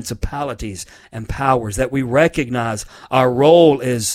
principalities and powers, that we recognize our role is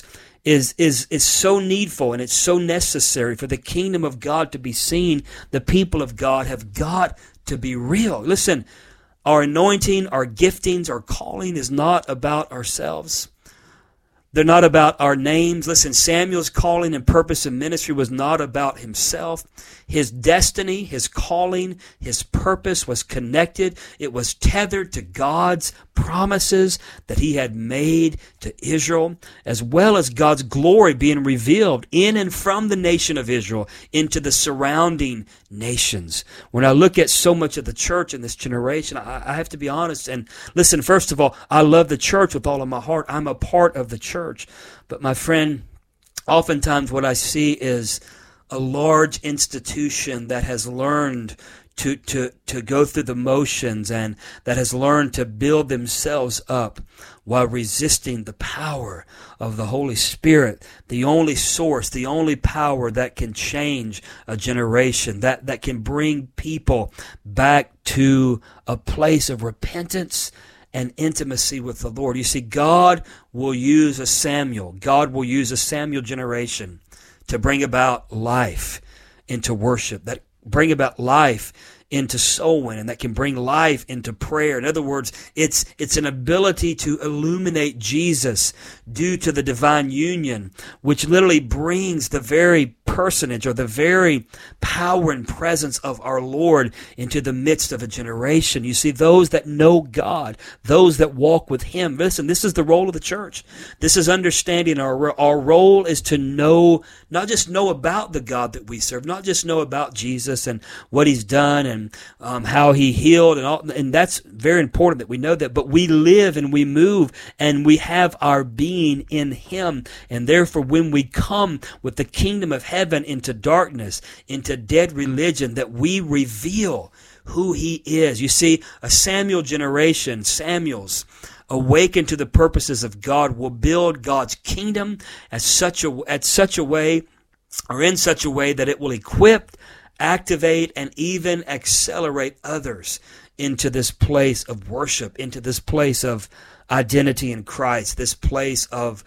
so needful and it's so necessary for the kingdom of God to be seen. The people of God have got to be real. Listen, our anointing, our giftings, our calling is not about ourselves. They're not about our names. Listen, Samuel's calling and purpose in ministry was not about himself. His destiny, his calling, his purpose was connected. It was tethered to God's promises that he had made to Israel, as well as God's glory being revealed in and from the nation of Israel into the surrounding nations. When I look at so much of the church in this generation, I have to be honest. And listen, first of all, I love the church with all of my heart. I'm a part of the church. But my friend, oftentimes what I see is a large institution that has learned to go through the motions and that has learned to build themselves up while resisting the power of the Holy Spirit, the only source, the only power that can change a generation, that can bring people back to a place of repentance and intimacy with the Lord. You see, God will use a Samuel. God will use a Samuel generation to bring about life into worship, that bring about life into soul winning, that can bring life into prayer. In other words, it's an ability to illuminate Jesus due to the divine union, which literally brings the very personage or the very power and presence of our Lord into the midst of a generation. You see, those that know God, those that walk with Him. Listen, this is the role of the church. This is understanding our role is to know, not just know about the God that we serve, not just know about Jesus and what He's done and how He healed and all, and that's very important that we know that, but we live and we move and we have our being in Him, and therefore when we come with the kingdom of heaven into darkness, into dead religion, that we reveal who He is. You see, a Samuel generation, Samuels awakened to the purposes of God, will build God's kingdom at such a way that it will equip, activate, and even accelerate others into this place of worship, into this place of identity in Christ, this place of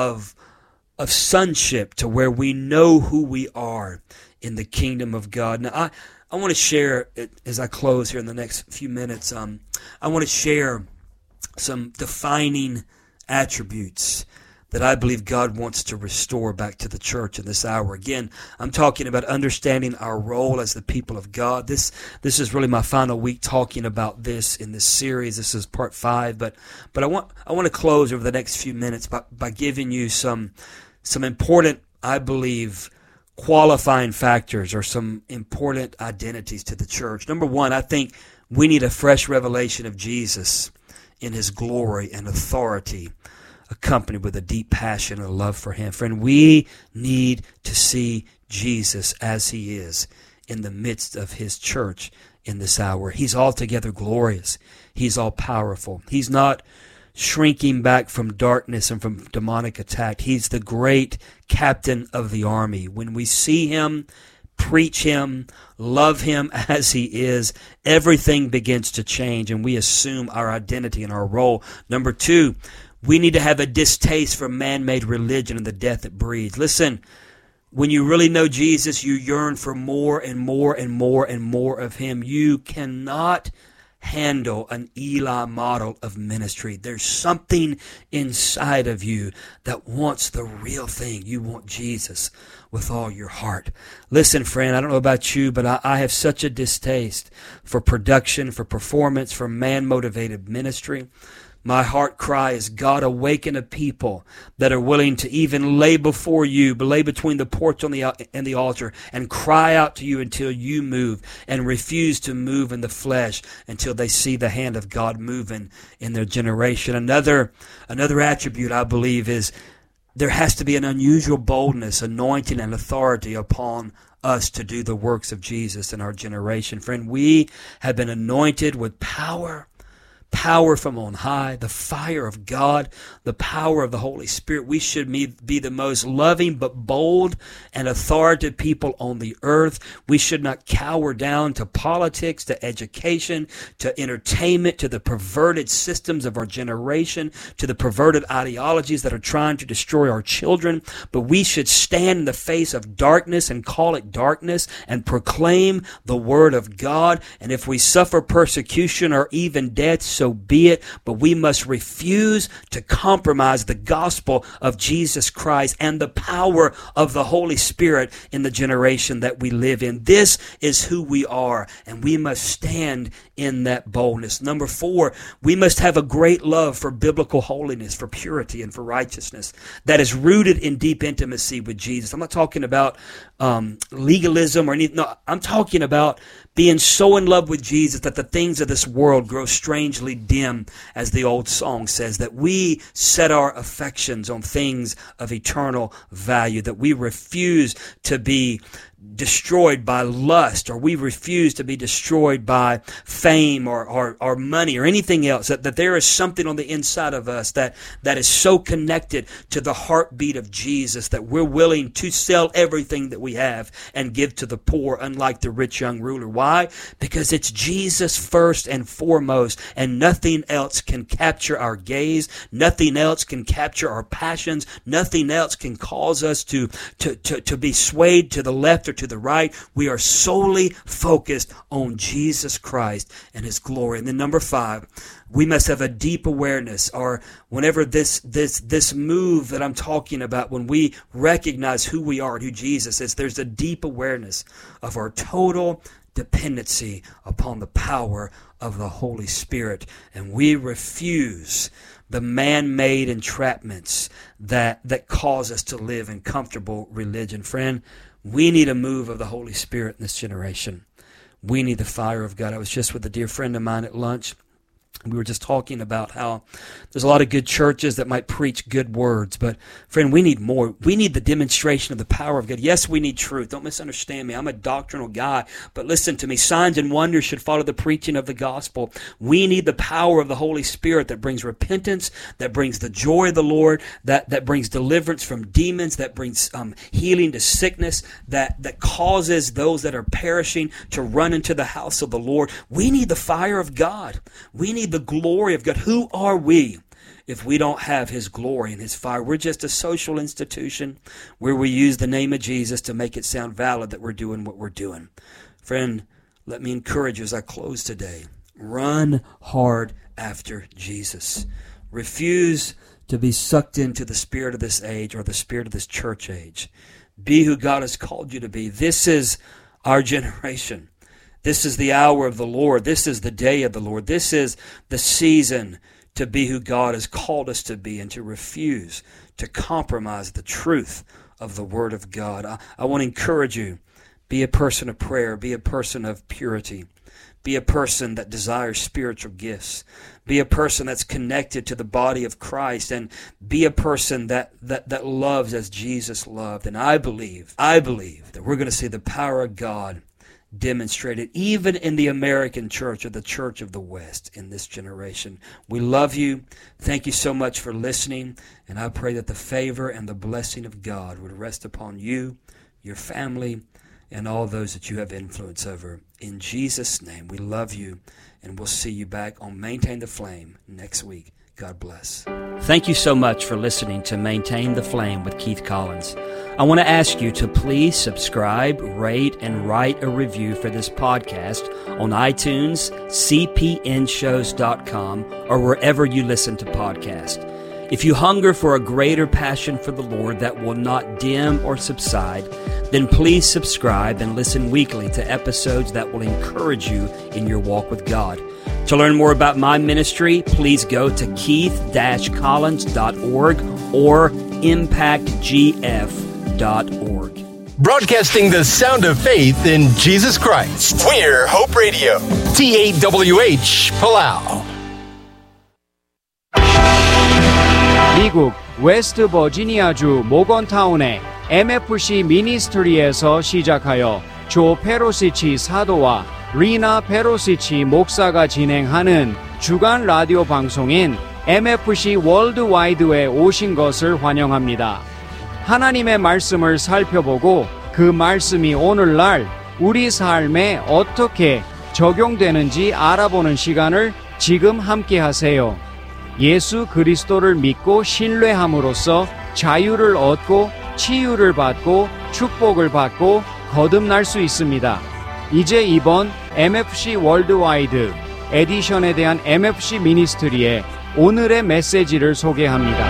sonship, to where we know who we are in the kingdom of God. Now, I want to share, as I close here in the next few minutes, I want to share some defining attributes that I believe God wants to restore back to the church in this hour. Again, I'm talking about understanding our role as the people of God. This is really my final week talking about this in this series. This is part 5, but I want to close over the next few minutes by giving you some important, I believe, qualifying factors or some important identities to the church. Number one, I think we need a fresh revelation of Jesus in His glory and authority, accompanied with a deep passion and a love for Him. Friend, we need to see Jesus as He is in the midst of His church in this hour. He's altogether glorious. He's all powerful. He's not shrinking back from darkness and from demonic attack. He's the great captain of the army. When we see Him, preach Him, love Him as He is, everything begins to change and we assume our identity and our role. Number 2, we need to have a distaste for man-made religion and the death it breeds. Listen, when you really know Jesus, you yearn for more and more and more and more of Him. You cannot handle an Eli model of ministry. There's something inside of you that wants the real thing. You want Jesus with all your heart. Listen, friend, I don't know about you, but I have such a distaste for production, for performance, for man-motivated ministry. My heart cry is, God, awaken a people that are willing to even lay before You, lay between the porch and the altar, and cry out to You until You move, and refuse to move in the flesh until they see the hand of God moving in their generation. Another attribute, I believe, is there has to be an unusual boldness, anointing, and authority upon us to do the works of Jesus in our generation. Friend, we have been anointed with power power from on high, the fire of God, the power of the Holy Spirit. We should be the most loving but bold and authoritative people on the earth. We should not cower down to politics, to education, to entertainment, to the perverted systems of our generation, to the perverted ideologies that are trying to destroy our children. But we should stand in the face of darkness and call it darkness and proclaim the word of God. And if we suffer persecution or even death, so be it. But we must refuse to compromise the gospel of Jesus Christ and the power of the Holy Spirit in the generation that we live in. This is who we are, and we must stand in that boldness. Number 4, we must have a great love for biblical holiness, for purity, and for righteousness that is rooted in deep intimacy with Jesus. I'm not talking about legalism or anything. No, I'm talking about being so in love with Jesus that the things of this world grow strangely dim, as the old song says, that we set our affections on things of eternal value, that we refuse to be destroyed by lust, or we refuse to be destroyed by fame or money or anything else, that there is something on the inside of us that is so connected to the heartbeat of Jesus that we're willing to sell everything that we have and give to the poor, unlike the rich young ruler. Why? Because it's Jesus first and foremost, and nothing else can capture our gaze, nothing else can capture our passions, nothing else can cause us to be swayed to the left or to the right. We are solely focused on Jesus Christ and His glory. And then number 5, we must have a deep awareness, or whenever this move that I'm talking about, when we recognize who we are and who Jesus is, there's a deep awareness of our total dependency upon the power of the Holy Spirit. And we refuse the man-made entrapments that cause us to live in comfortable religion. Friend, we need a move of the Holy Spirit in this generation. We need the fire of God. I was just with a dear friend of mine at lunch. We were just talking about how there's a lot of good churches that might preach good words, but friend, we need more. We need the demonstration of the power of God. Yes, we need truth. Don't misunderstand me. I'm a doctrinal guy, but listen to me. Signs and wonders should follow the preaching of the gospel. We need the power of the Holy Spirit that brings repentance, that brings the joy of the Lord, that brings deliverance from demons, that brings healing to sickness, that causes those that are perishing to run into the house of the Lord. We need the fire of God. We need the glory of God. Who are we if we don't have His glory and His fire? We're just a social institution where we use the name of Jesus to make it sound valid that we're doing what we're doing. Friend, let me encourage you as I close today. Run hard after Jesus. Refuse to be sucked into the spirit of this age or the spirit of this church age. Be who God has called you to be. This is our generation. This is the hour of the Lord. This is the day of the Lord. This is the season to be who God has called us to be and to refuse to compromise the truth of the Word of God. I want to encourage you, be a person of prayer, be a person of purity, be a person that desires spiritual gifts, be a person that's connected to the body of Christ, and be a person that loves as Jesus loved. And I believe that we're going to see the power of God demonstrated even in the American church or the church of the West in this generation. We love you. Thank you so much for listening, and I pray that the favor and the blessing of God would rest upon you, your family, and all those that you have influence over. In Jesus' name, we love you, and we'll see you back on Maintain the Flame next week. God bless. Thank you so much for listening to Maintain the Flame with Keith Collins. I want to ask you to please subscribe, rate, and write a review for this podcast on iTunes, cpnshows.com, or wherever you listen to podcasts. If you hunger for a greater passion for the Lord that will not dim or subside, then please subscribe and listen weekly to episodes that will encourage you in your walk with God. To learn more about my ministry, please go to keith-collins.org or impactgf.org. Broadcasting the sound of faith in Jesus Christ. We're Hope Radio. TAWH, Palau. 미국 웨스트 버지니아주 모건타운의 MFC 미니스트리에서 시작하여 조 페로시치 사도와 리나 페로시치 목사가 진행하는 주간 라디오 방송인 MFC 월드와이드에 오신 것을 환영합니다. 하나님의 말씀을 살펴보고 그 말씀이 오늘날 우리 삶에 어떻게 적용되는지 알아보는 시간을 지금 함께 하세요. 예수 그리스도를 믿고 신뢰함으로써 자유를 얻고 치유를 받고 축복을 받고 거듭날 수 있습니다. 이제 이번 MFC 월드와이드 에디션에 대한 MFC 미니스트리의 오늘의 메시지를 소개합니다.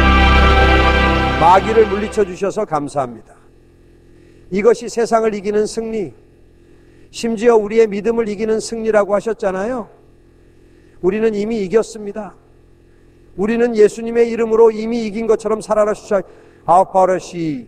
마귀를 물리쳐 주셔서 감사합니다. 이것이 세상을 이기는 승리, 심지어 우리의 믿음을 이기는 승리라고 하셨잖아요. 우리는 이미 이겼습니다. 우리는 예수님의 이름으로 이미 이긴 것처럼 살아라. 아파라시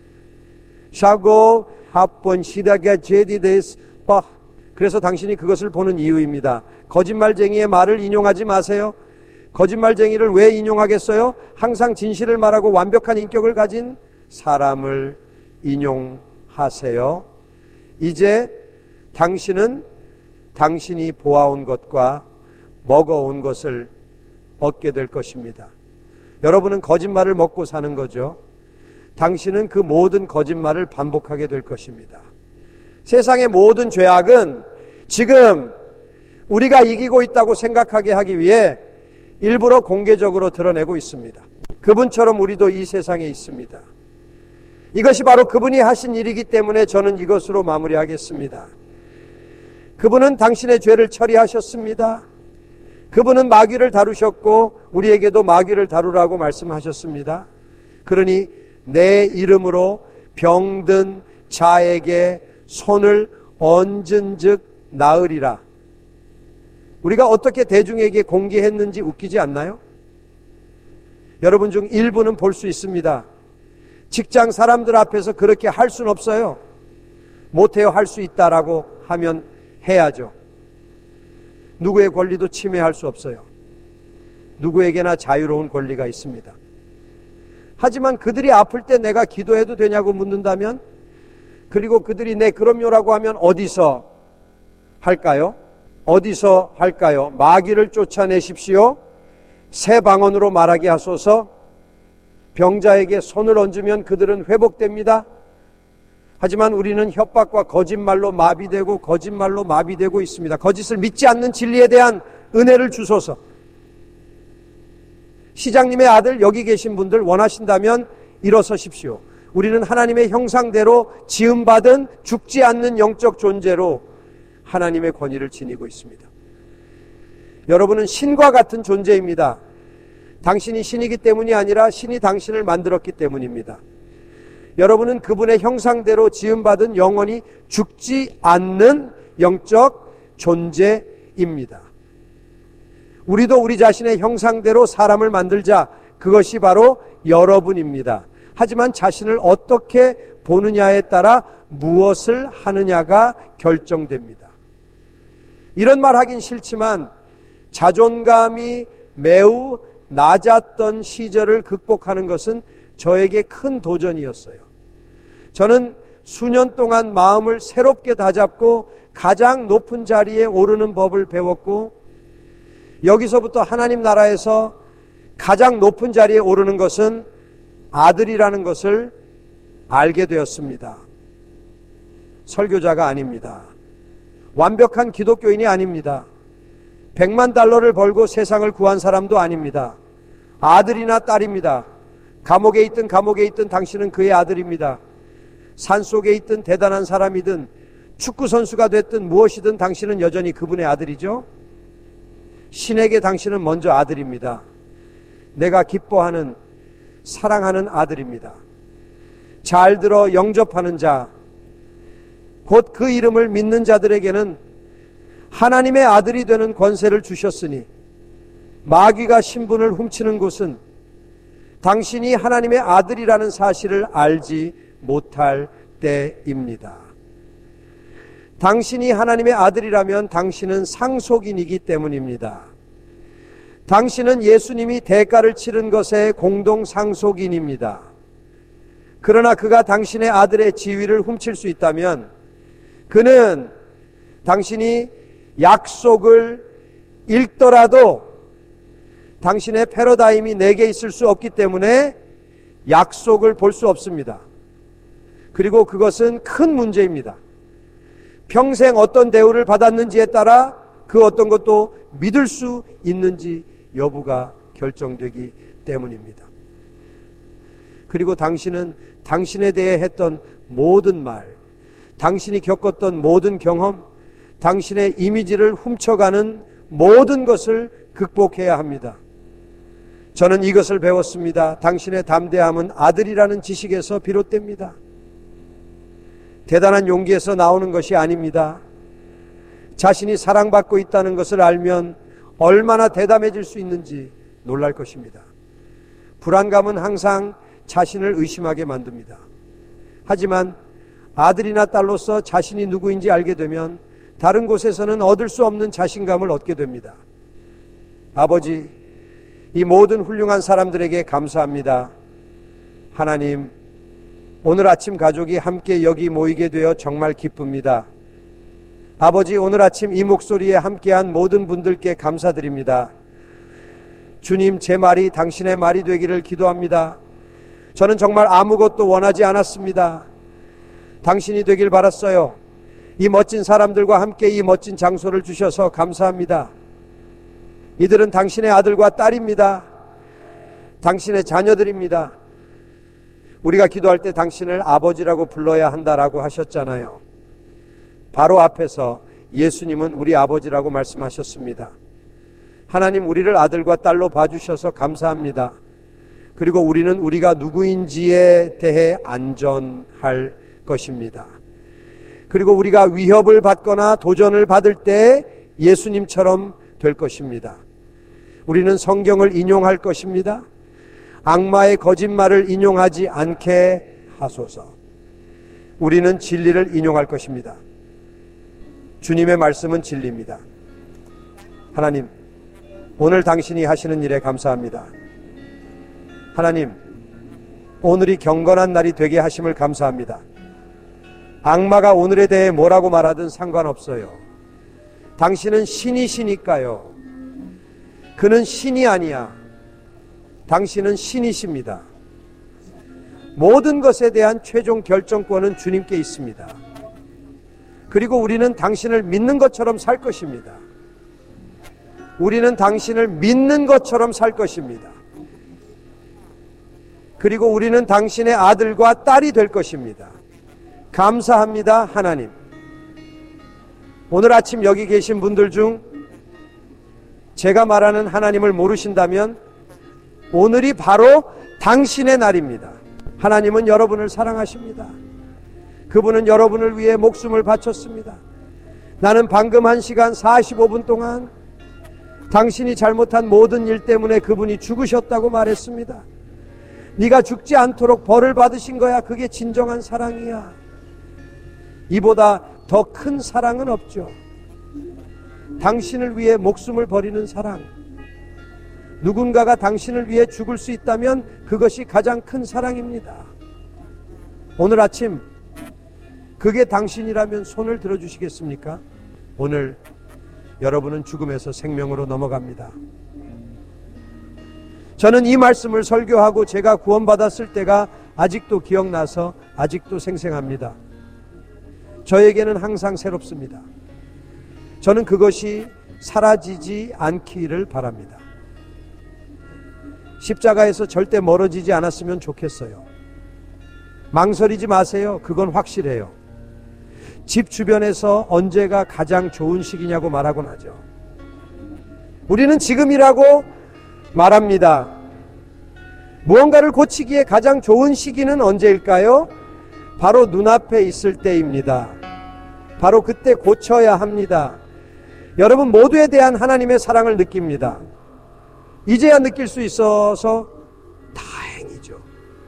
샤고 합번 시다게 제디데스 바. 그래서 당신이 그것을 보는 이유입니다. 거짓말쟁이의 말을 인용하지 마세요. 거짓말쟁이를 왜 인용하겠어요? 항상 진실을 말하고 완벽한 인격을 가진 사람을 인용하세요. 이제 당신은 당신이 보아온 것과 먹어온 것을 얻게 될 것입니다. 여러분은 거짓말을 먹고 사는 거죠. 당신은 그 모든 거짓말을 반복하게 될 것입니다. 세상의 모든 죄악은 지금 우리가 이기고 있다고 생각하게 하기 위해 일부러 공개적으로 드러내고 있습니다. 그분처럼 우리도 이 세상에 있습니다. 이것이 바로 그분이 하신 일이기 때문에 저는 이것으로 마무리하겠습니다. 그분은 당신의 죄를 처리하셨습니다. 그분은 마귀를 다루셨고 우리에게도 마귀를 다루라고 말씀하셨습니다. 그러니 내 이름으로 병든 자에게 손을 얹은 즉 나으리라. 우리가 어떻게 대중에게 공개했는지 웃기지 않나요? 여러분 중 일부는 볼 수 있습니다. 직장 사람들 앞에서 그렇게 할 수는 없어요. 못해요. 할 수 있다라고 하면 해야죠. 누구의 권리도 침해할 수 없어요. 누구에게나 자유로운 권리가 있습니다. 하지만 그들이 아플 때 내가 기도해도 되냐고 묻는다면, 그리고 그들이 네 그럼요라고 하면 어디서 할까요? 어디서 할까요? 마귀를 쫓아내십시오. 새 방언으로 말하게 하소서. 병자에게 손을 얹으면 그들은 회복됩니다. 하지만 우리는 협박과 거짓말로 마비되고 있습니다. 거짓을 믿지 않는 진리에 대한 은혜를 주소서. 시장님의 아들 여기 계신 분들 원하신다면 일어서십시오. 우리는 하나님의 형상대로 지음받은 죽지 않는 영적 존재로 하나님의 권위를 지니고 있습니다. 여러분은 신과 같은 존재입니다. 당신이 신이기 때문이 아니라 신이 당신을 만들었기 때문입니다. 여러분은 그분의 형상대로 지음받은 영원히 죽지 않는 영적 존재입니다. 우리도 우리 자신의 형상대로 사람을 만들자. 그것이 바로 여러분입니다. 하지만 자신을 어떻게 보느냐에 따라 무엇을 하느냐가 결정됩니다. 이런 말 하긴 싫지만 자존감이 매우 낮았던 시절을 극복하는 것은 저에게 큰 도전이었어요. 저는 수년 동안 마음을 새롭게 다잡고 가장 높은 자리에 오르는 법을 배웠고, 여기서부터 하나님 나라에서 가장 높은 자리에 오르는 것은 아들이라는 것을 알게 되었습니다. 설교자가 아닙니다. 완벽한 기독교인이 아닙니다. 100만 달러를 벌고 세상을 구한 사람도 아닙니다. 아들이나 딸입니다. 감옥에 있든 당신은 그의 아들입니다. 산속에 있든 대단한 사람이든 축구선수가 됐든 무엇이든 당신은 여전히 그분의 아들이죠. 신에게 당신은 먼저 아들입니다. 내가 기뻐하는 사랑하는 아들입니다. 잘 들어 영접하는 자, 곧 그 이름을 믿는 자들에게는 하나님의 아들이 되는 권세를 주셨으니 마귀가 신분을 훔치는 곳은 당신이 하나님의 아들이라는 사실을 알지 못할 때입니다. 당신이 하나님의 아들이라면 당신은 상속인이기 때문입니다. 당신은 예수님이 대가를 치른 것의 공동 상속인입니다. 그러나 그가 당신의 아들의 지위를 훔칠 수 있다면 그는 당신이 약속을 읽더라도 당신의 패러다임이 내게 있을 수 없기 때문에 약속을 볼 수 없습니다. 그리고 그것은 큰 문제입니다. 평생 어떤 대우를 받았는지에 따라 그 어떤 것도 믿을 수 있는지 여부가 결정되기 때문입니다. 그리고 당신은 당신에 대해 했던 모든 말, 당신이 겪었던 모든 경험, 당신의 이미지를 훔쳐가는 모든 것을 극복해야 합니다. 저는 이것을 배웠습니다. 당신의 담대함은 아들이라는 지식에서 비롯됩니다. 대단한 용기에서 나오는 것이 아닙니다. 자신이 사랑받고 있다는 것을 알면 얼마나 대담해질 수 있는지 놀랄 것입니다. 불안감은 항상 자신을 의심하게 만듭니다. 하지만 아들이나 딸로서 자신이 누구인지 알게 되면 다른 곳에서는 얻을 수 없는 자신감을 얻게 됩니다. 아버지, 이 모든 훌륭한 사람들에게 감사합니다. 하나님, 오늘 아침 가족이 함께 여기 모이게 되어 정말 기쁩니다. 아버지, 오늘 아침 이 목소리에 함께한 모든 분들께 감사드립니다. 주님, 제 말이 당신의 말이 되기를 기도합니다. 저는 정말 아무것도 원하지 않았습니다. 당신이 되길 바랐어요. 이 멋진 사람들과 함께 이 멋진 장소를 주셔서 감사합니다. 이들은 당신의 아들과 딸입니다. 당신의 자녀들입니다. 우리가 기도할 때 당신을 아버지라고 불러야 한다라고 하셨잖아요. 바로 앞에서 예수님은 우리 아버지라고 말씀하셨습니다. 하나님, 우리를 아들과 딸로 봐주셔서 감사합니다. 그리고 우리는 우리가 누구인지에 대해 안전할 것입니다. 그리고 우리가 위협을 받거나 도전을 받을 때 예수님처럼 될 것입니다. 우리는 성경을 인용할 것입니다. 악마의 거짓말을 인용하지 않게 하소서. 우리는 진리를 인용할 것입니다. 주님의 말씀은 진리입니다. 하나님, 오늘 당신이 하시는 일에 감사합니다. 하나님, 오늘이 경건한 날이 되게 하심을 감사합니다. 악마가 오늘에 대해 뭐라고 말하든 상관없어요. 당신은 신이시니까요. 그는 신이 아니야. 당신은 신이십니다. 모든 것에 대한 최종 결정권은 주님께 있습니다. 그리고 우리는 당신을 믿는 것처럼 살 것입니다. 우리는 당신을 믿는 것처럼 살 것입니다. 그리고 우리는 당신의 아들과 딸이 될 것입니다. 감사합니다, 하나님. 오늘 아침 여기 계신 분들 중 제가 말하는 하나님을 모르신다면 오늘이 바로 당신의 날입니다. 하나님은 여러분을 사랑하십니다. 그분은 여러분을 위해 목숨을 바쳤습니다. 나는 방금 1시간 45분 동안 당신이 잘못한 모든 일 때문에 그분이 죽으셨다고 말했습니다. 네가 죽지 않도록 벌을 받으신 거야. 그게 진정한 사랑이야. 이보다 더 큰 사랑은 없죠. 당신을 위해 목숨을 버리는 사랑. 누군가가 당신을 위해 죽을 수 있다면 그것이 가장 큰 사랑입니다. 오늘 아침 그게 당신이라면 손을 들어주시겠습니까? 오늘 여러분은 죽음에서 생명으로 넘어갑니다. 저는 이 말씀을 설교하고 제가 구원받았을 때가 아직도 기억나서 아직도 생생합니다. 저에게는 항상 새롭습니다. 저는 그것이 사라지지 않기를 바랍니다. 십자가에서 절대 멀어지지 않았으면 좋겠어요. 망설이지 마세요. 그건 확실해요. 집 주변에서 언제가 가장 좋은 시기냐고 말하곤 하죠. 우리는 지금이라고 말합니다. 무언가를 고치기에 가장 좋은 시기는 언제일까요? 바로 눈앞에 있을 때입니다. 바로 그때 고쳐야 합니다. 여러분 모두에 대한 하나님의 사랑을 느낍니다. 이제야 느낄 수 있어서 다행이죠.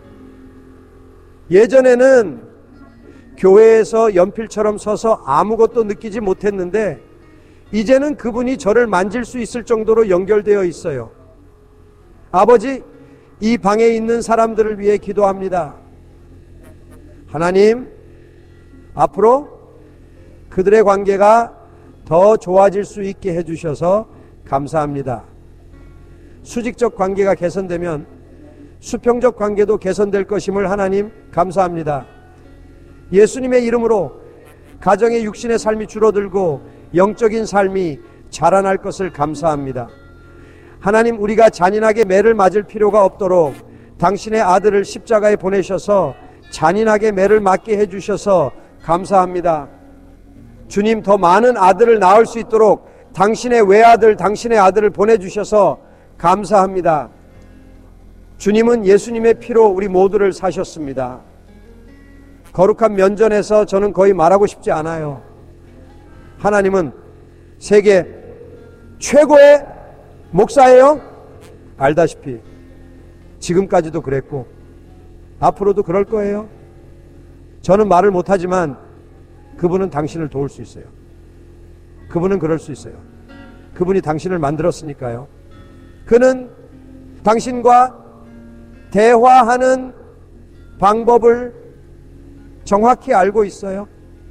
예전에는 교회에서 연필처럼 서서 아무것도 느끼지 못했는데 이제는 그분이 저를 만질 수 있을 정도로 연결되어 있어요. 아버지, 이 방에 있는 사람들을 위해 기도합니다. 하나님, 앞으로 그들의 관계가 더 좋아질 수 있게 해주셔서 감사합니다. 수직적 관계가 개선되면 수평적 관계도 개선될 것임을 하나님 감사합니다. 예수님의 이름으로 가정의 육신의 삶이 줄어들고 영적인 삶이 자라날 것을 감사합니다. 하나님, 우리가 잔인하게 매를 맞을 필요가 없도록 당신의 아들을 십자가에 보내셔서 잔인하게 매를 맞게 해주셔서 감사합니다. 주님, 더 많은 아들을 낳을 수 있도록 당신의 외아들, 당신의 아들을 보내주셔서 감사합니다. 주님은 예수님의 피로 우리 모두를 사셨습니다. 거룩한 면전에서 저는 거의 말하고 싶지 않아요. 하나님은 세계 최고의 목사예요. 알다시피 지금까지도 그랬고 앞으로도 그럴 거예요. 저는 말을 못하지만 그분은 당신을 도울 수 있어요. 그분은 그럴 수 있어요. 그분이 당신을 만들었으니까요. 그는 당신과 대화하는 방법을 정확히 알고 있어요.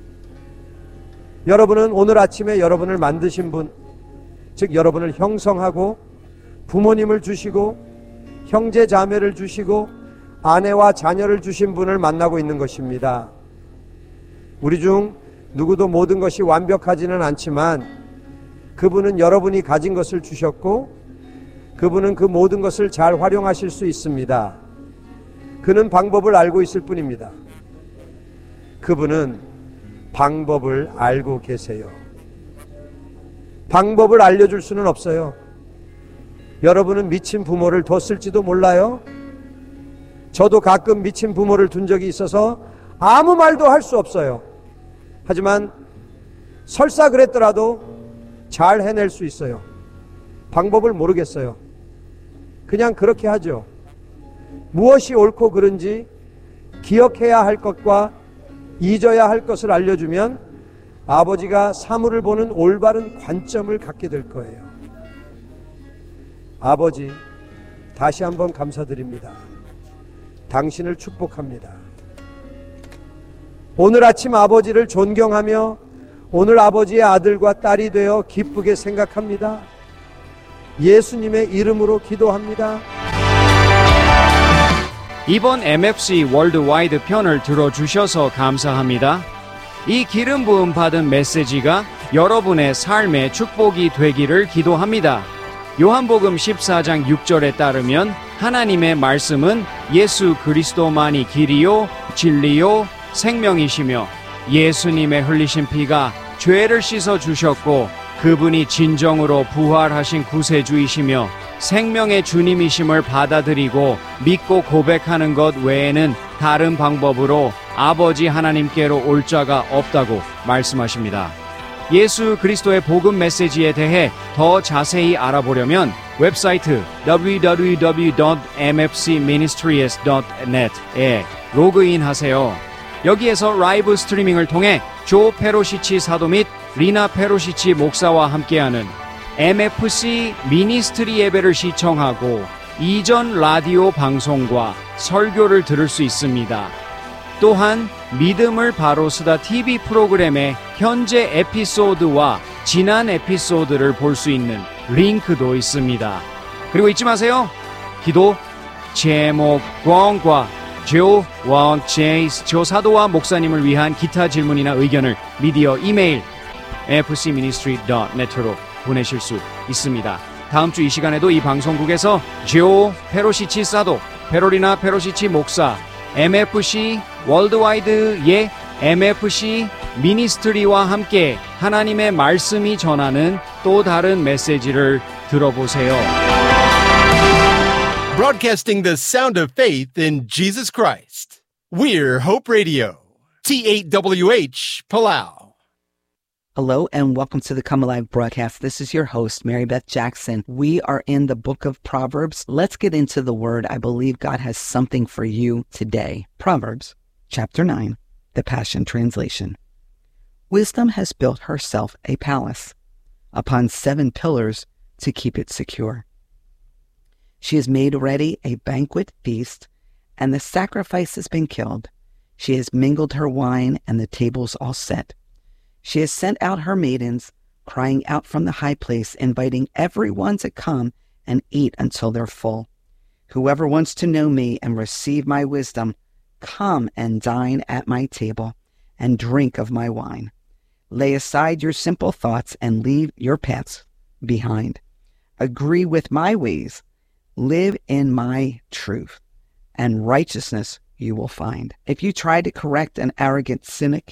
여러분은 오늘 아침에 여러분을 만드신 분, 즉 여러분을 형성하고 부모님을 주시고 형제 자매를 주시고 아내와 자녀를 주신 분을 만나고 있는 것입니다. 우리 중 누구도 모든 것이 완벽하지는 않지만 그분은 여러분이 가진 것을 주셨고 그분은 그 모든 것을 잘 활용하실 수 있습니다. 그는 방법을 알고 있을 뿐입니다. 그분은 방법을 알고 계세요. 방법을 알려줄 수는 없어요. 여러분은 미친 부모를 뒀을지도 몰라요. 저도 가끔 미친 부모를 둔 적이 있어서 아무 말도 할 수 없어요. 하지만 설사 그랬더라도 잘 해낼 수 있어요. 방법을 모르겠어요. 그냥 그렇게 하죠. 무엇이 옳고 그른지 기억해야 할 것과 잊어야 할 것을 알려주면 아버지가 사물을 보는 올바른 관점을 갖게 될 거예요. 아버지, 다시 한번 감사드립니다. 당신을 축복합니다. 오늘 아침 아버지를 존경하며 오늘 아버지의 아들과 딸이 되어 기쁘게 생각합니다. 예수님의 이름으로 기도합니다. 이번 MFC 월드와이드 편을 들어주셔서 감사합니다. 이 기름 부음 받은 메시지가 여러분의 삶의 축복이 되기를 기도합니다. 요한복음 14장 6절에 따르면 하나님의 말씀은 예수 그리스도만이 길이요 진리요 생명이시며 예수님의 흘리신 피가 죄를 씻어 주셨고 그분이 진정으로 부활하신 구세주이시며 생명의 주님이심을 받아들이고 믿고 고백하는 것 외에는 다른 방법으로 아버지 하나님께로 올 자가 없다고 말씀하십니다. 예수 그리스도의 복음 메시지에 대해 더 자세히 알아보려면 웹사이트 www.mfcministries.net에 로그인하세요. 여기에서 라이브 스트리밍을 통해 조 페로시치 사도 및 리나 페로시치 목사와 함께하는 MFC 미니스트리 예배를 시청하고 이전 라디오 방송과 설교를 들을 수 있습니다. 또한 믿음을 바로 쓰다 TV 프로그램의 현재 에피소드와 지난 에피소드를 볼 수 있는 링크도 있습니다. 그리고 잊지 마세요. 기도 제목 광과 조 사도와 목사님을 위한 기타 질문이나 의견을 미디어 이메일 fcministry.net으로 보내실 수 있습니다. 다음 주 이 시간에도 이 방송국에서 조 페로시치 사도, 페로리나 페로시치 목사, MFC 월드와이드의 MFC 미니스트리와 함께 하나님의 말씀이 전하는 또 다른 메시지를 들어보세요. Broadcasting the sound of faith in Jesus Christ. We're Hope Radio. T8WH, Palau. Hello and welcome to the Come Alive broadcast. This is your host, Mary Beth Jackson. We are in the book of Proverbs. Let's get into the word. I believe God has something for you today. Proverbs chapter 9, the Passion Translation. Wisdom has built herself a palace upon 7 pillars to keep it secure. She has made ready a banquet feast, and the sacrifice has been killed. She has mingled her wine, and the tables all set. She has sent out her maidens, crying out from the high place, inviting everyone to come and eat until they're full. Whoever wants to know me and receive my wisdom, come and dine at my table and drink of my wine. Lay aside your simple thoughts and leave your paths behind. Agree with my ways. Live in my truth, and righteousness you will find. If you try to correct an arrogant cynic,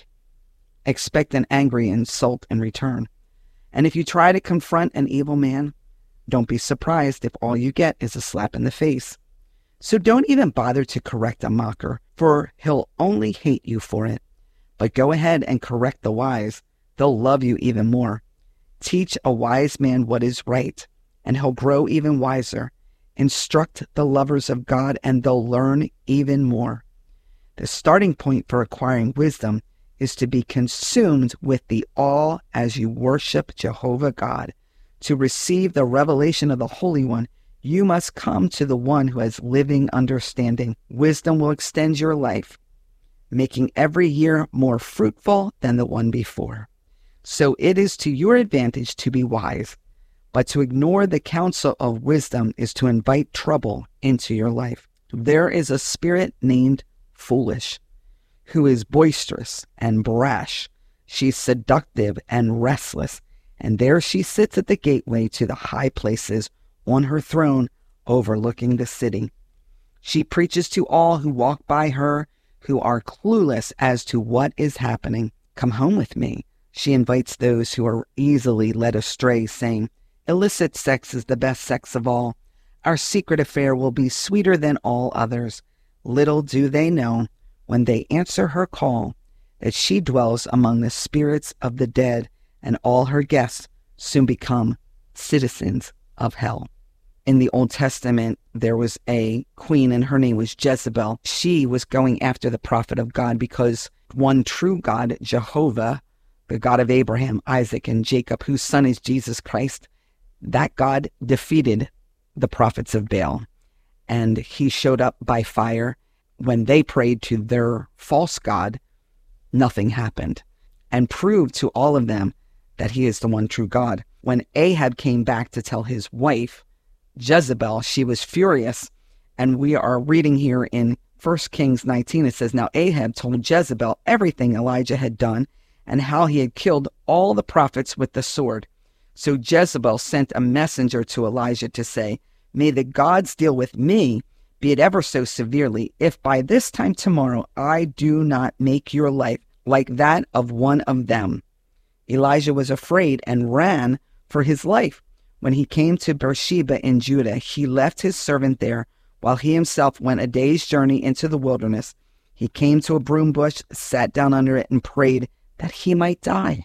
expect an angry insult in return. And if you try to confront an evil man, don't be surprised if all you get is a slap in the face. So don't even bother to correct a mocker, for he'll only hate you for it. But go ahead and correct the wise. They'll love you even more. Teach a wise man what is right, and he'll grow even wiser. Instruct the lovers of God, and they'll learn even more. The starting point for acquiring wisdom is to be consumed with the awe as you worship Jehovah God. To receive the revelation of the Holy One, you must come to the one who has living understanding. Wisdom will extend your life, making every year more fruitful than the one before. So it is to your advantage to be wise, but to ignore the counsel of wisdom is to invite trouble into your life. There is a spirit named foolish, who is boisterous and brash. She's seductive and restless, and there she sits at the gateway to the high places on her throne overlooking the city. She preaches to all who walk by her, who are clueless as to what is happening. Come home with me. She invites those who are easily led astray, saying, illicit sex is the best sex of all. Our secret affair will be sweeter than all others. Little do they know, when they answer her call, that she dwells among the spirits of the dead, and all her guests soon become citizens of hell. In the Old Testament, there was a queen, and her name was Jezebel. She was going after the prophet of God because one true God, Jehovah, the God of Abraham, Isaac, and Jacob, whose son is Jesus Christ, that God defeated the prophets of Baal. And he showed up by fire. When they prayed to their false god, nothing happened, and proved to all of them that he is the one true God. When Ahab came back to tell his wife, Jezebel, she was furious. And we are reading here in 1 Kings 19, it says, now Ahab told Jezebel everything Elijah had done and how he had killed all the prophets with the sword. So Jezebel sent a messenger to Elijah to say, may the gods deal with me, be it ever so severely, if by this time tomorrow I do not make your life like that of one of them. Elijah was afraid and ran for his life. When he came to Beersheba in Judah, he left his servant there, while he himself went a day's journey into the wilderness. He came to a broom bush, sat down under it, and prayed that he might die.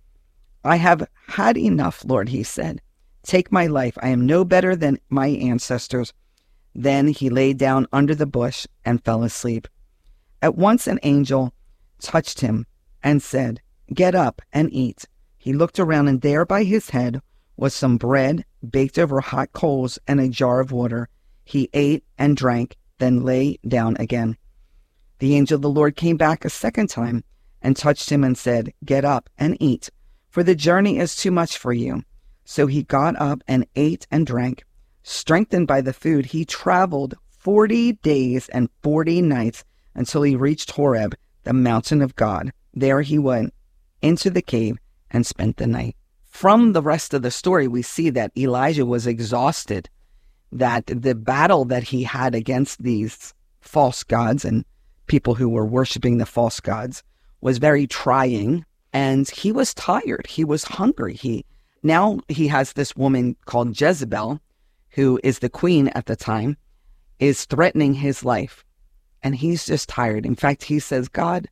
I have had enough, Lord, he said. Take my life. I am no better than my ancestors. Then he lay down under the bush and fell asleep. At once an angel touched him and said, get up and eat. He looked around, and there by his head was some bread baked over hot coals and a jar of water. He ate and drank, then lay down again. The angel of the Lord came back a second time and touched him and said, get up and eat, for the journey is too much for you. So he got up and ate and drank. Strengthened by the food, he traveled 40 days and 40 nights until he reached Horeb, the mountain of God. There he went into the cave and spent the night. From the rest of the story, we see that Elijah was exhausted, that the battle that he had against these false gods and people who were worshiping the false gods was very trying, and he was tired. He was hungry. Now he has this woman called Jezebel, who is the queen at the time, is threatening his life. And he's just tired. In fact, he says, God,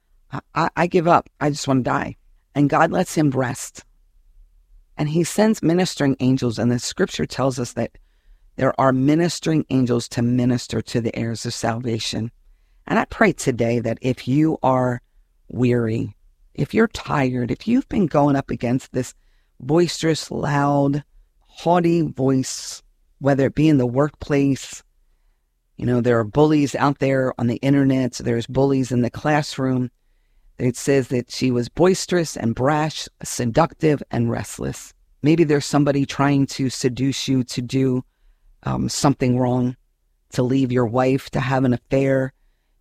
I give up. I just want to die. And God lets him rest. And he sends ministering angels. And the scripture tells us that there are ministering angels to minister to the heirs of salvation. And I pray today that if you are weary, if you're tired, if you've been going up against this boisterous, loud, haughty voice, whether it be in the workplace, there are bullies out there on the internet, there's bullies in the classroom, It says that she was boisterous and brash, seductive and restless. Maybe there's somebody trying to seduce you to do something wrong, to leave your wife, to have an affair,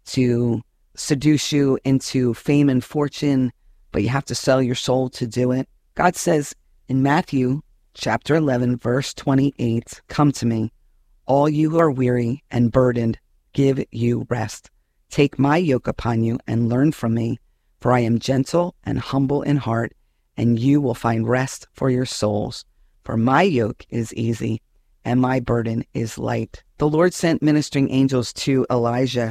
to seduce you into fame and fortune, but you have to sell your soul to do it. God says in Matthew chapter 11, verse 28, "Come to me, all you who are weary and burdened, give you rest. Take my yoke upon you and learn from me, for I am gentle and humble in heart, and you will find rest for your souls. For my yoke is easy and my burden is light." The Lord sent ministering angels to Elijah,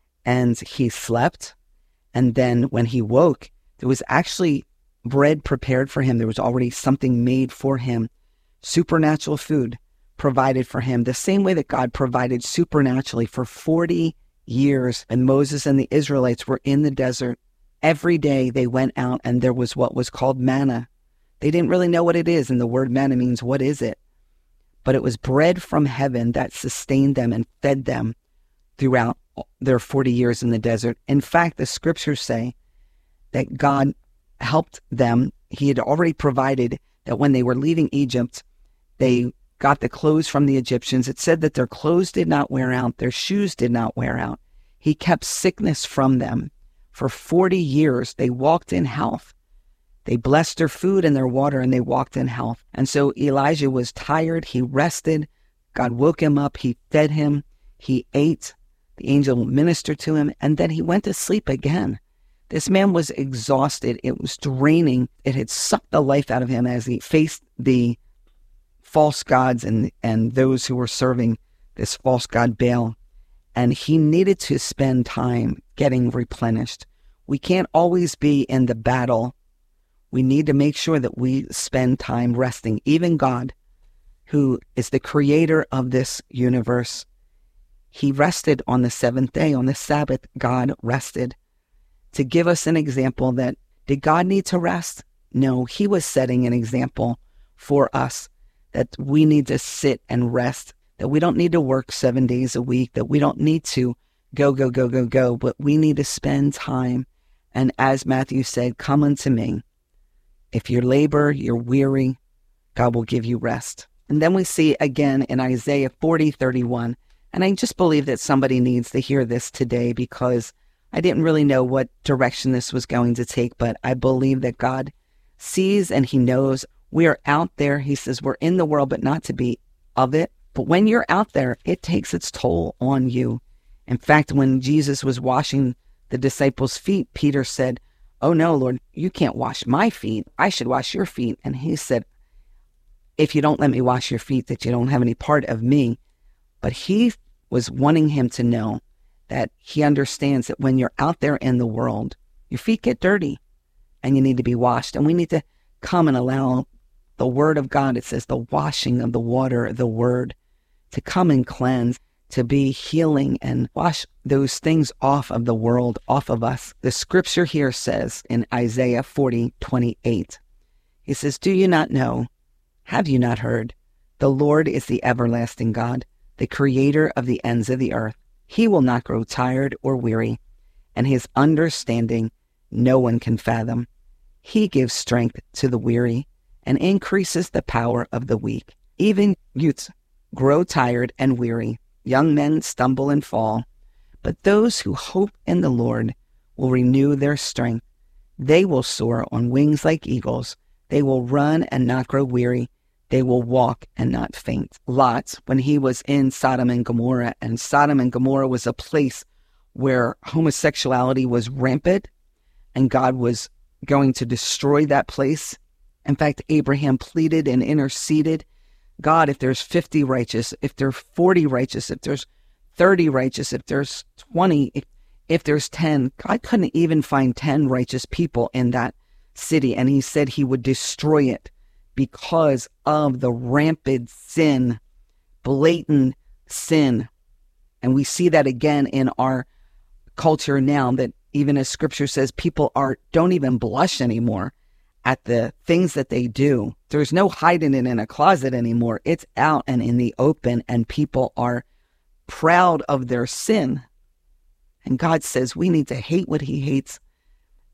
and he slept. And then when he woke, there was actually bread prepared for him. There was already something made for him, supernatural food provided for him, the same way that God provided supernaturally for 40 years. And Moses and the Israelites were in the desert. Every day they went out and there was what was called manna. They didn't really know what it is, and the word manna means, what is it? But it was bread from heaven that sustained them and fed them throughout their 40 years in the desert. In fact, the scriptures say that God helped them. He had already provided that when they were leaving Egypt, they got the clothes from the Egyptians. It said that their clothes did not wear out, their shoes did not wear out. He kept sickness from them. For 40 years, they walked in health. They blessed their food and their water, and they walked in health. And so Elijah was tired. He rested. God woke him up. He fed him. He ate. The angel ministered to him, and then he went to sleep again. This man was exhausted. It was draining. It had sucked the life out of him as he faced the false gods and those who were serving this false god Baal. And he needed to spend time getting replenished. We can't always be in the battle. We need to make sure that we spend time resting. Even God, who is the creator of this universe, he rested on the seventh day. On the Sabbath, God rested to give us an example that, did God need to rest? No, he was setting an example for us that we need to sit and rest, that we don't need to work 7 days a week, that we don't need to go, but we need to spend time. And as Matthew said, "Come unto me. If you labor, you're weary, God will give you rest." And then we see again in Isaiah 40:31, and I just believe that somebody needs to hear this today, because I didn't really know what direction this was going to take, but I believe that God sees and he knows we are out there. He says we're in the world, but not to be of it. But when you're out there, it takes its toll on you. In fact, when Jesus was washing the disciples' feet, Peter said, "Oh no, Lord, you can't wash my feet. I should wash your feet." And he said, "If you don't let me wash your feet, that you don't have any part of me." But he was wanting him to know that he understands that when you're out there in the world, your feet get dirty and you need to be washed. And we need to come and allow the word of God, it says the washing of the water, the word, to come and cleanse, to be healing and wash those things off of the world, off of us. The scripture here says in Isaiah 40:28, he says, "Do you not know? Have you not heard? The Lord is the everlasting God, the creator of the ends of the earth. He will not grow tired or weary, and his understanding no one can fathom. He gives strength to the weary and increases the power of the weak. Even youths grow tired and weary. Young men stumble and fall. But those who hope in the Lord will renew their strength. They will soar on wings like eagles. They will run and not grow weary. They will walk and not faint." Lot, when he was in Sodom and Gomorrah, and Sodom and Gomorrah was a place where homosexuality was rampant, and God was going to destroy that place. In fact, Abraham pleaded and interceded, "God, if there's 50 righteous, if there's 40 righteous, if there's 30 righteous, if there's 20, if there's 10, God couldn't even find 10 righteous people in that city. And he said he would destroy it because of the rampant sin, blatant sin. And we see that again in our culture now, that even as scripture says, people don't even blush anymore at the things that they do. There's no hiding it in a closet anymore. It's out and in the open, and people are proud of their sin. And God says we need to hate what he hates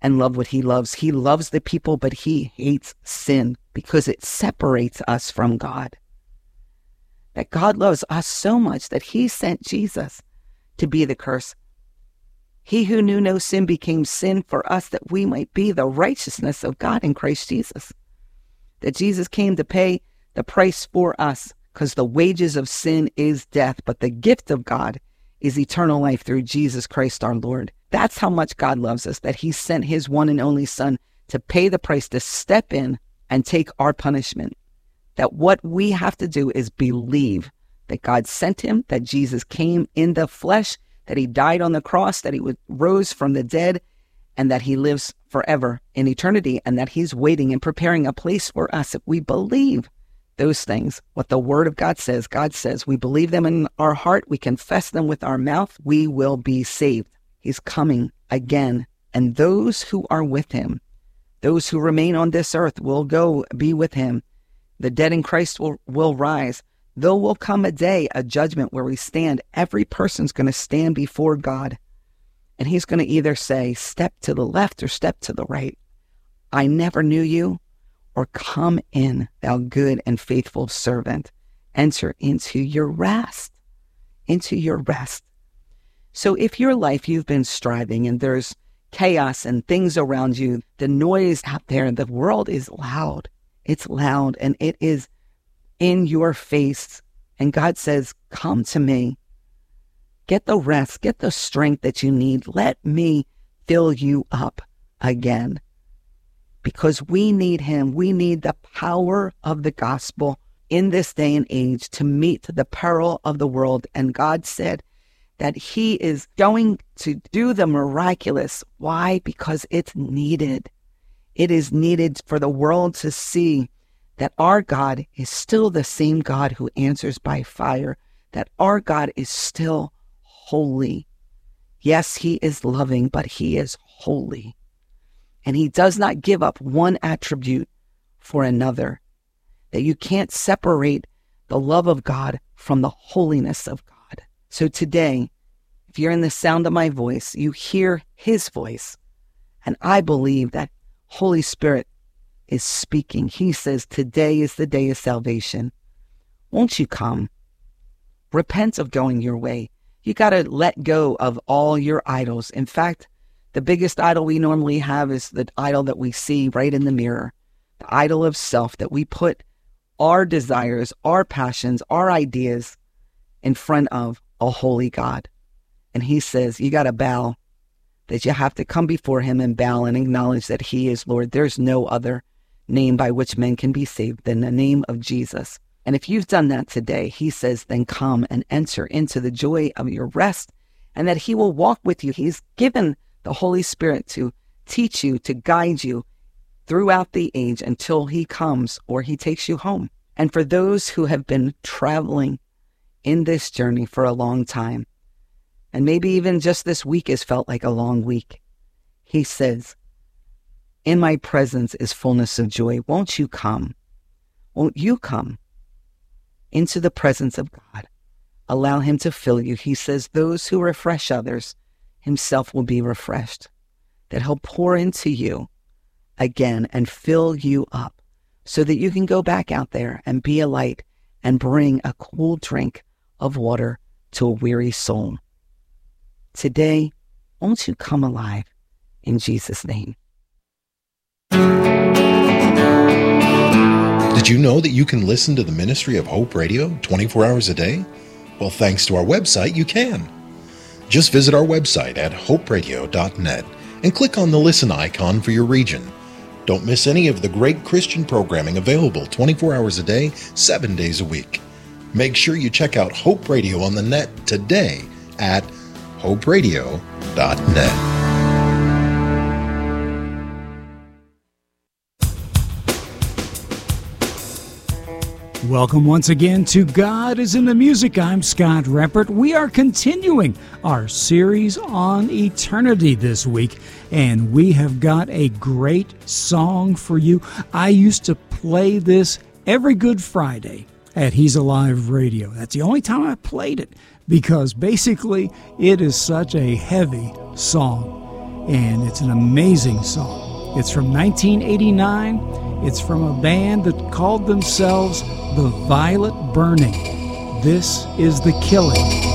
and love what he loves. He loves the people, but he hates sin because it separates us from God. That God loves us so much that he sent Jesus to be the curse. He who knew no sin became sin for us that we might be the righteousness of God in Christ Jesus. That Jesus came to pay the price for us because the wages of sin is death, but the gift of God is eternal life through Jesus Christ our Lord. That's how much God loves us, that he sent his one and only Son to pay the price, to step in and take our punishment. That what we have to do is believe that God sent him, that Jesus came in the flesh, that he died on the cross, that he rose from the dead, and that he lives forever in eternity, and that he's waiting and preparing a place for us. If we believe those things, what the Word of God says, we believe them in our heart, we confess them with our mouth, we will be saved. He's coming again, and those who are with him, those who remain on this earth will go be with him. The dead in Christ will rise. There will come a day, a judgment where we stand. Every person's going to stand before God. And he's going to either say, step to the left or step to the right. I never knew you. Or come in, thou good and faithful servant. Enter into your rest. Into your rest. So if your life you've been striving and there's chaos and things around you, the noise out there, the world is loud. It's loud and it is in your face. And God says, come to me. Get the rest, get the strength that you need. Let me fill you up again. Because we need him. We need the power of the gospel in this day and age to meet the peril of the world. And God said that he is going to do the miraculous. Why? Because it's needed. It is needed for the world to see that our God is still the same God who answers by fire, that our God is still holy. Yes, he is loving, but he is holy. And he does not give up one attribute for another, that you can't separate the love of God from the holiness of God. So today, if you're in the sound of my voice, you hear his voice. And I believe that Holy Spirit is speaking. He says, today is the day of salvation. Won't you come? Repent of going your way. You got to let go of all your idols. In fact, the biggest idol we normally have is the idol that we see right in the mirror. The idol of self, that we put our desires, our passions, our ideas in front of a holy God. And he says, you got to bow, that you have to come before him and bow and acknowledge that he is Lord. There's no other name by which men can be saved than the name of Jesus. And if you've done that today, he says, then come and enter into the joy of your rest, and that he will walk with you. He's given the Holy Spirit to teach you, to guide you throughout the age until he comes or he takes you home. And for those who have been traveling in this journey for a long time, and maybe even just this week has felt like a long week, he says, in my presence is fullness of joy. Won't you come? Won't you come into the presence of God? Allow him to fill you. He says, those who refresh others, himself will be refreshed. That he'll pour into you again and fill you up so that you can go back out there and be a light and bring a cool drink of water to a weary soul. Today, won't you come alive in Jesus' name? Did you know that you can listen to the Ministry of Hope Radio 24 hours a day? Well, thanks to our website, you can. Just visit our website at hoperadio.net and click on the listen icon for your region. Don't miss any of the great Christian programming available 24 hours a day, 7 days a week. Make sure you check out Hope Radio on the net today at hoperadio.net. Welcome once again to God is in the Music. I'm Scott Reppert. We are continuing our series on eternity this week, and we have got a great song for you. I used to play this every Good Friday at He's Alive Radio. That's the only time I played it, because basically it is such a heavy song. and it's an amazing song. It's from 1989. It's from a band that called themselves The Violet Burning. This is The Killing.